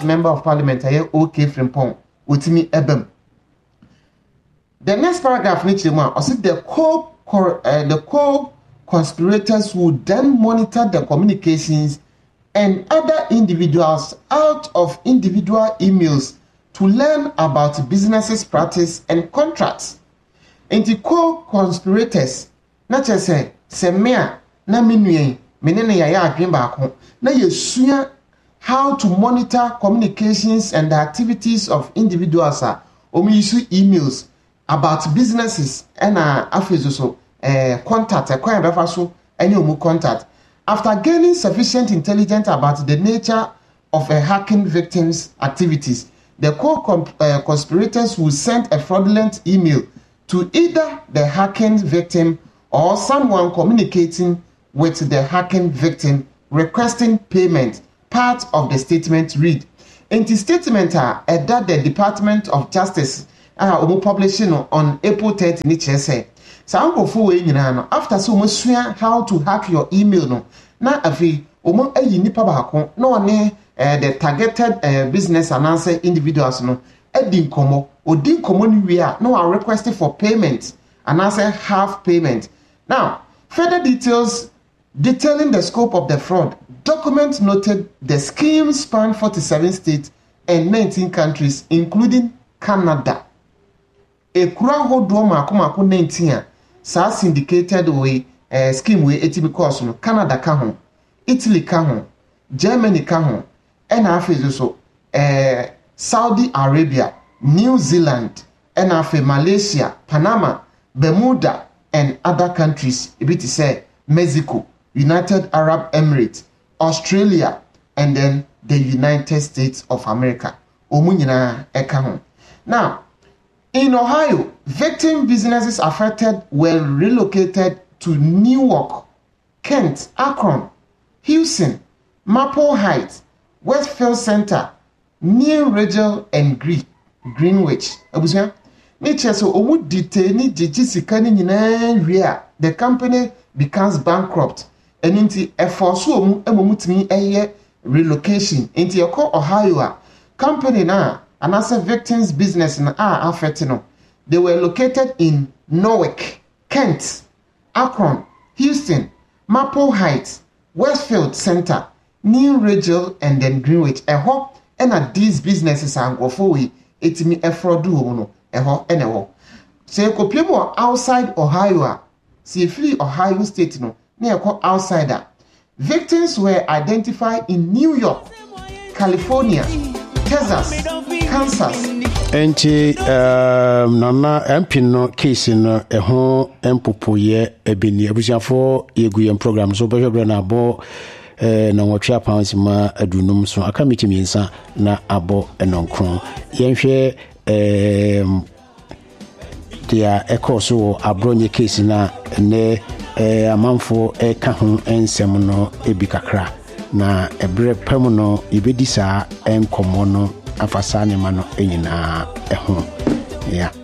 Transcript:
member of parliament OK Frimpong Utimi Ebem. The next paragraph the co-conspirators would then monitor the communications and other individuals out of individual emails to learn about businesses practice and contracts. And the co-conspirators na chese se mea na minue menene ya adwen baako na yesua how to monitor communications and the activities of individuals use emails about businesses and afizo contact acquire befa so any omu contact. After gaining sufficient intelligence about the nature of a hacking victim's activities, the co-conspirators will send a fraudulent email to either the hacking victim or someone communicating with the hacking victim requesting payment. Part of the statement read, in the statement that the Department of Justice publishing on April 30 niche say after so much how to hack your email no na afi omo ayi nipa baako na one the targeted business and answer individuals no odi nkomo ni we are no are requesting for payment and answer half payment. Now further details detailing the scope of the fraud. Document noted the scheme spanned 47 states and 19 countries, including Canada. Ekura hodro mako 19 sa syndicated way scheme way etimi course no Canada ka ho, Italy ka ho, Germany ka ho, and afi so Saudi Arabia, New Zealand, and afi Malaysia, Panama, Bermuda, and other countries. It say Mexico, United Arab Emirates, Australia, and then the United States of America. Omunyina eka. Now, in Ohio, victim businesses affected were relocated to Newark, Kent, Akron, Houston, Maple Heights, Westfield Center, New Regel, and Greenwich. Abusia, nature so omu detail ni jijisika ni nyina the company becomes bankrupt. And inti eforso emomutimi relocation inti yako Ohio company na anasa victims business na affected. They were located in Newark, Kent, Akron, Houston, Maple Heights, Westfield Center, New Regel, and then Greenwich. Eho and these businesses are go for we etimi efrodu no eho enewo. So ko outside Ohio, see free Ohio state no near outsider. Victims were identified in New York, California, Texas, Kansas. Enti nana empino case no eho empopoye ebini abusiafo yeguye program so behwe na abo na wotwa pounds ma adunum so aka mitimiensa na abo enonkron yenhwe dia ekoso abronye case na ne amanfo eka ho ensem no ebikakra na ebre pam no ibedi saa enkomo no afasa ne ma no enyina eho ya